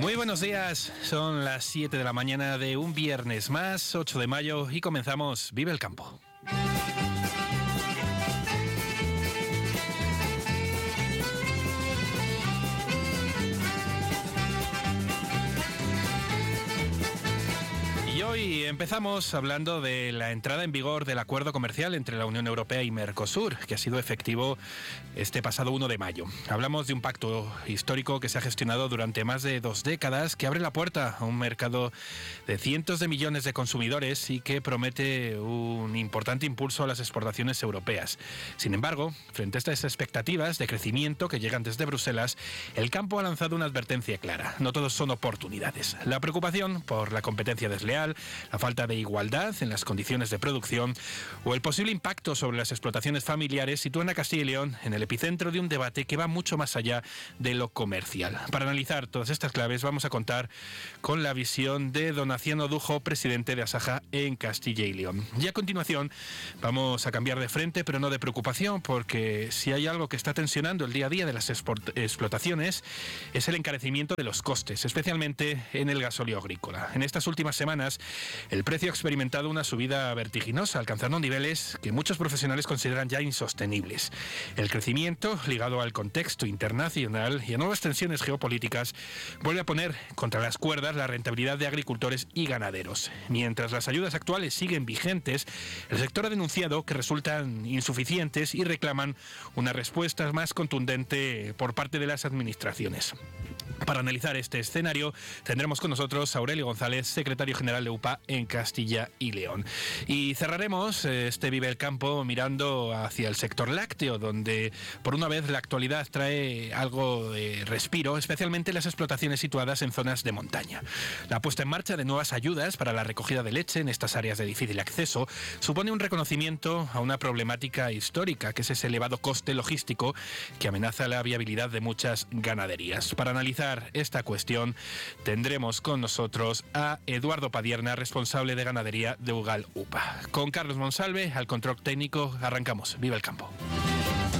Muy buenos días, son las 7 de la mañana de un viernes más, 8 de mayo, y comenzamos Vive el Campo. Y hoy empezamos hablando de la entrada en vigor del acuerdo comercial entre la Unión Europea y Mercosur, que ha sido efectivo este pasado 1 de mayo. Hablamos de un pacto histórico que se ha gestionado durante más de 2 décadas, que abre la puerta a un mercado de cientos de millones de consumidores y que promete un importante impulso a las exportaciones europeas. Sin embargo, frente a estas expectativas de crecimiento que llegan desde Bruselas, el campo ha lanzado una advertencia clara. No todos son oportunidades. La preocupación por la competencia desleal, la falta de igualdad en las condiciones de producción o el posible impacto sobre las explotaciones familiares sitúan a Castilla y León en el epicentro de un debate que va mucho más allá de lo comercial. Para analizar todas estas claves vamos a contar con la visión de don Aciano Dujo, presidente de Asaja en Castilla y León. Y a continuación vamos a cambiar de frente, pero no de preocupación, porque si hay algo que está tensionando el día a día de las explotaciones es el encarecimiento de los costes, especialmente en el gasóleo agrícola. En estas últimas semanas el precio ha experimentado una subida vertiginosa, alcanzando niveles que muchos profesionales consideran ya insostenibles. El crecimiento, ligado al contexto internacional y a nuevas tensiones geopolíticas, vuelve a poner contra las cuerdas la rentabilidad de agricultores y ganaderos. Mientras las ayudas actuales siguen vigentes, el sector ha denunciado que resultan insuficientes y reclaman una respuesta más contundente por parte de las administraciones. Para analizar este escenario tendremos con nosotros a Aurelio González, secretario general de UPA en Castilla y León. Y cerraremos este Vive el Campo mirando hacia el sector lácteo, donde por una vez la actualidad trae algo de respiro, especialmente las explotaciones situadas en zonas de montaña. La puesta en marcha de nuevas ayudas para la recogida de leche en estas áreas de difícil acceso supone un reconocimiento a una problemática histórica, que es ese elevado coste logístico que amenaza la viabilidad de muchas ganaderías. Para analizar esta cuestión tendremos con nosotros a Eduardo Padierna, responsable de ganadería de Ugal UPA. Con Carlos Monsalve al control técnico arrancamos. ¡Viva el campo!